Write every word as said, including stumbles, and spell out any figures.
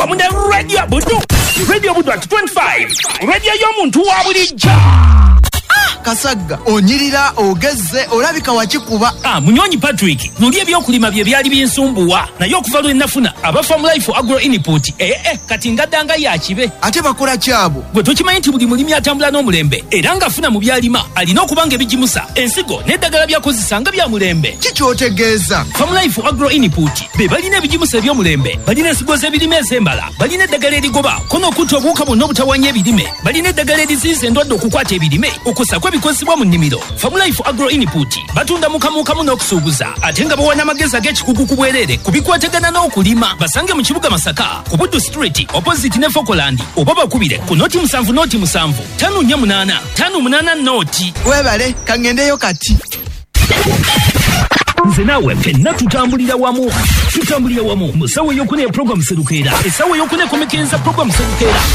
Amuna radio budu. Radio budu at twenty-five. Radio y'omuntu wa bulijja. Kasagga onyirira ogezze olabika wakikuba. Ah, Munyonyi Patrick nuli ebyokulima bye byali byensumbuwa naye okuva lwe nafuna aba Farm Life Agro Input eh eh kati ngadanga ya kibe ate bakola kyabo gwe tokimanyi nti buli mulimi atambula n'omulembe era ngafuna mu byalima alina okubanga ebijimusa ensigo n'eddagala byakozesanga bya mulembe kikyotegeeza. Farm Life Agro Input be balina ebijimusa eby'omulembe balina ensigo z'ebirime ez'embala balina eddagala erigoba kono okutta obuwuka bwonna obutawanya ebirime balina eddagala eriziyiza endwadde okukwata ebirime okusako bikozesebwa mu nnimiro. Farm Life Agro Input batunda mukamukamu n'okusuubuza ate nga bawana amagezi ag'ekikugu ku bwereere kubikwatagana n'okulima. Basange mu kibuga Masaka ku Buddu Street opposite ne Fokoland oba bakubire ku noti musanvu noti musanvu tano nnya munaana tano munaana noti. Webale kangendeyo kati. Nze naawe ffenna tutambulira wamu tutambulira wamu mu ssaawa ey'okuna ya program Serukeera essaawa ey'okuna ekomekenza program Serukeera.